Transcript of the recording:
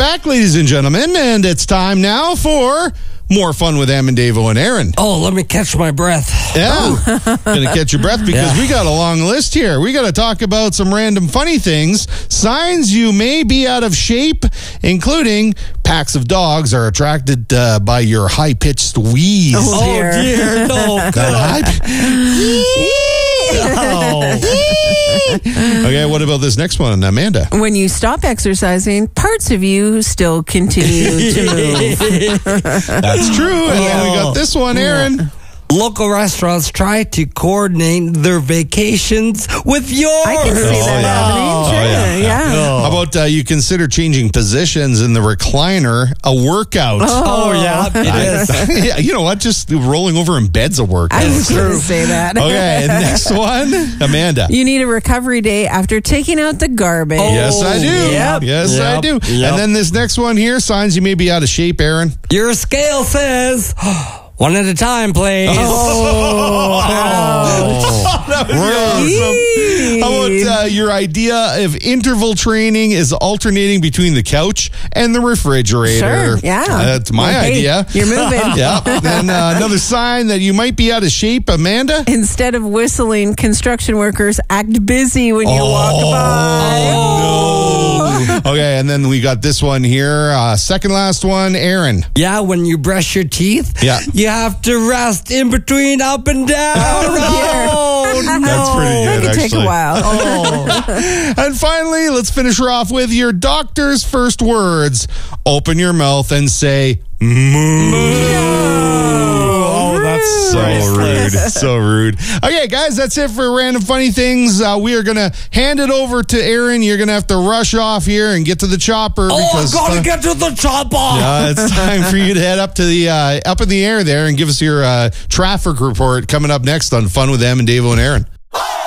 back, ladies and gentlemen, and it's time now for more fun with Em and Davo and Aaron. Oh, let me catch my breath. Yeah, gonna catch your breath because we got a long list here. We got to talk about some random funny things, signs you may be out of shape, including packs of dogs are attracted by your high-pitched wheeze. Oh, dear. No, God. Okay, what about this next one, Amanda? When you stop exercising, parts of you still continue to move. That's true. And then we got this one, Aaron. Local restaurants try to coordinate their vacations with yours. I can see that happening. Sure. Yeah. How about you consider changing positions in the recliner a workout? Oh, yeah, it is. Yeah, you know what? Just rolling over in bed's a workout. I was going to say that. Okay, next one, Amanda. You need a recovery day after taking out the garbage. Yes, I do. Yep. Yes, I do. Yep. And then this next one here, signs you may be out of shape, Aaron. Your scale says, one at a time, please. That was awesome. How about your idea of interval training is alternating between the couch and the refrigerator? Sure, yeah. That's my idea. You're moving. Yeah. Then another sign that you might be out of shape, Amanda. Instead of whistling, construction workers act busy when you walk by. No. Okay, and then we got this one here. Second last one, Aaron. Yeah, when you brush your teeth, Yeah. you have to rest in between up and down. That's pretty good, That could take actually. a while. And finally, let's finish her off with your doctor's first words. Open your mouth and say, moo. Oh, that's So rude. So rude. Okay, guys, that's it for Random Funny Things. We are going to hand it over to Aaron. You're going to have to rush off here and get to the chopper. Oh, because, I've got to get to the chopper. it's time for you to head up to the up in the air there and give us your traffic report coming up next on Fun with Em and Davo and Aaron.